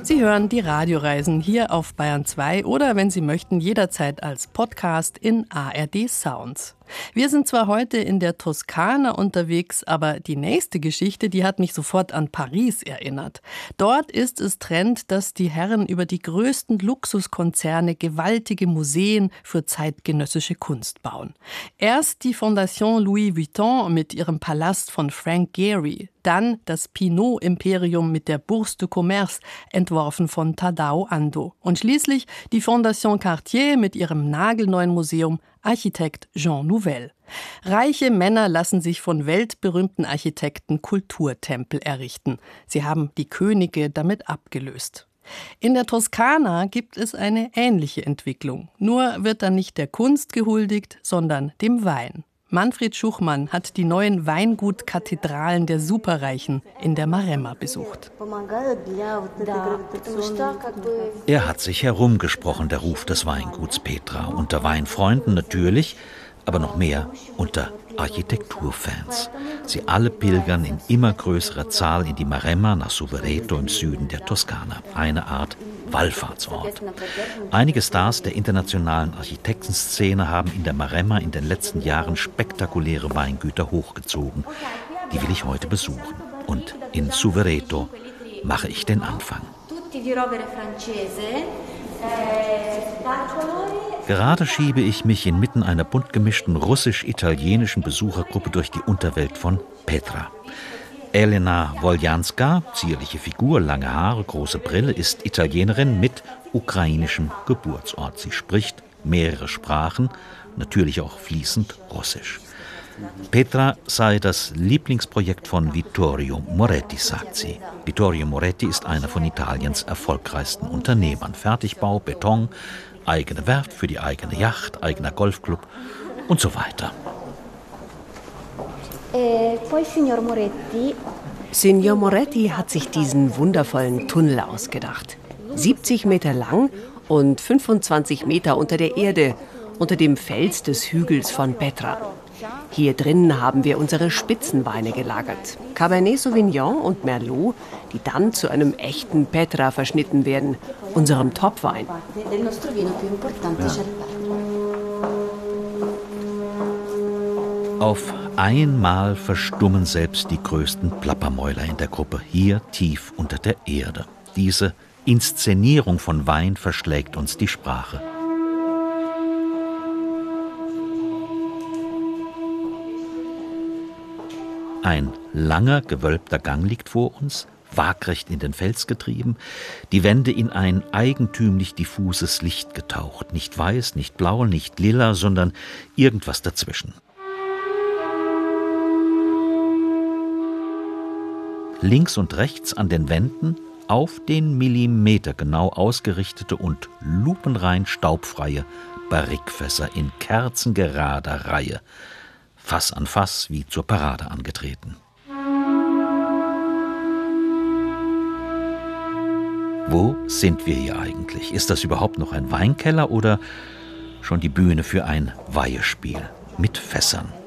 Sie hören die Radioreisen hier auf Bayern 2 oder, wenn Sie möchten, jederzeit als Podcast in ARD Sounds. Wir sind zwar heute in der Toskana unterwegs, aber die nächste Geschichte, die hat mich sofort an Paris erinnert. Dort ist es Trend, dass die Herren über die größten Luxuskonzerne gewaltige Museen für zeitgenössische Kunst bauen. Erst die Fondation Louis Vuitton mit ihrem Palast von Frank Gehry, dann das Pinault-Imperium mit der Bourse du Commerce, entworfen von Tadao Ando. Und schließlich die Fondation Cartier mit ihrem nagelneuen Museum Architekt Jean Nouvel. Reiche Männer lassen sich von weltberühmten Architekten Kulturtempel errichten. Sie haben die Könige damit abgelöst. In der Toskana gibt es eine ähnliche Entwicklung. Nur wird dann nicht der Kunst gehuldigt, sondern dem Wein. Manfred Schuchmann hat die neuen Weingutkathedralen der Superreichen in der Maremma besucht. Er hat sich herumgesprochen, der Ruf des Weinguts Petra. Unter Weinfreunden natürlich, aber noch mehr unter Architekturfans. Sie alle pilgern in immer größerer Zahl in die Maremma nach Suvereto im Süden der Toskana. Eine Art Wallfahrtsort. Einige Stars der internationalen Architektenszene haben in der Maremma in den letzten Jahren spektakuläre Weingüter hochgezogen. Die will ich heute besuchen. Und in Suvereto mache ich den Anfang. Gerade schiebe ich mich inmitten einer bunt gemischten russisch-italienischen Besuchergruppe durch die Unterwelt von Petra. Elena Woljanska, zierliche Figur, lange Haare, große Brille, ist Italienerin mit ukrainischem Geburtsort. Sie spricht mehrere Sprachen, natürlich auch fließend Russisch. Petra sei das Lieblingsprojekt von Vittorio Moretti, sagt sie. Vittorio Moretti ist einer von Italiens erfolgreichsten Unternehmern. Fertigbau, Beton, eigene Werft für die eigene Yacht, eigener Golfclub und so weiter. Signor Moretti hat sich diesen wundervollen Tunnel ausgedacht. 70 Meter lang und 25 Meter unter der Erde, unter dem Fels des Hügels von Petra. Hier drinnen haben wir unsere Spitzenweine gelagert. Cabernet Sauvignon und Merlot, die dann zu einem echten Petra verschnitten werden, unserem Topwein. Auf einmal verstummen selbst die größten Plappermäuler in der Gruppe, hier tief unter der Erde. Diese Inszenierung von Wein verschlägt uns die Sprache. Ein langer, gewölbter Gang liegt vor uns, waagrecht in den Fels getrieben, die Wände in ein eigentümlich diffuses Licht getaucht. Nicht weiß, nicht blau, nicht lila, sondern irgendwas dazwischen. Links und rechts an den Wänden auf den Millimeter genau ausgerichtete und lupenrein staubfreie Barrikfässer in kerzengerader Reihe. Fass an Fass wie zur Parade angetreten. Wo sind wir hier eigentlich? Ist das überhaupt noch ein Weinkeller oder schon die Bühne für ein Weihespiel mit Fässern?